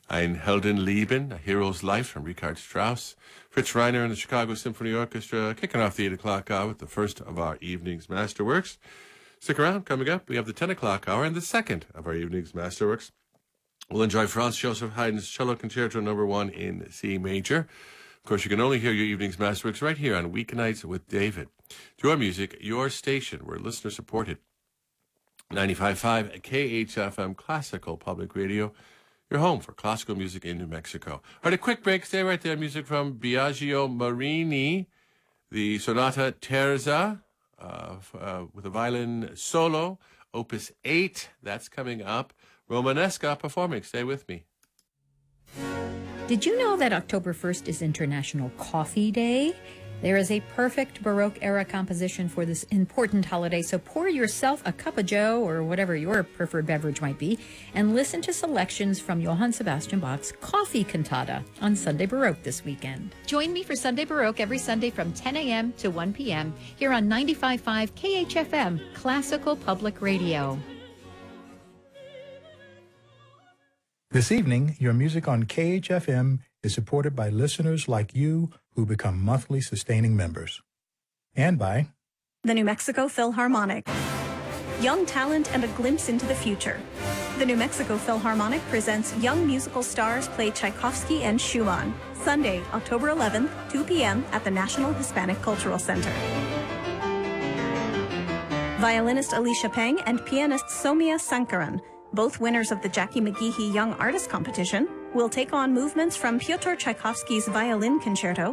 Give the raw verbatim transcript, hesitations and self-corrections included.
Ein Heldenleben, A Hero's Life from Richard Strauss. Fritz Reiner and the Chicago Symphony Orchestra kicking off the eight o'clock hour with the first of our evening's masterworks. Stick around. Coming up, we have the ten o'clock hour and the second of our evening's masterworks. We'll enjoy Franz Joseph Haydn's Cello Concerto Number One in C Major. Of course, you can only hear your evening's masterworks right here on Weeknights with David. Your music, your station. We're listener supported. ninety-five point five K H F M Classical Public Radio. Your home for classical music in New Mexico. All right, a quick break. Stay right there. Music from Biagio Marini, the Sonata Terza, uh, uh, with a violin solo, Opus eight. That's coming up. Romanesca performing. Stay with me. Did you know that October first is International Coffee Day? There is a perfect Baroque-era composition for this important holiday, so pour yourself a cup of joe, or whatever your preferred beverage might be, and listen to selections from Johann Sebastian Bach's Coffee Cantata on Sunday Baroque this weekend. Join me for Sunday Baroque every Sunday from ten a.m. to one p.m. here on ninety-five point five K H F M, Classical Public Radio. This evening, your music on K H F M is supported by listeners like you who become monthly sustaining members. And by the New Mexico Philharmonic. Young talent and a glimpse into the future. The New Mexico Philharmonic presents young musical stars play Tchaikovsky and Schumann. Sunday, October eleventh, two p.m. at the National Hispanic Cultural Center. Violinist Alicia Peng and pianist Somia Sankaran, both winners of the Jackie McGeehee Young Artist Competition, will take on movements from Pyotr Tchaikovsky's Violin Concerto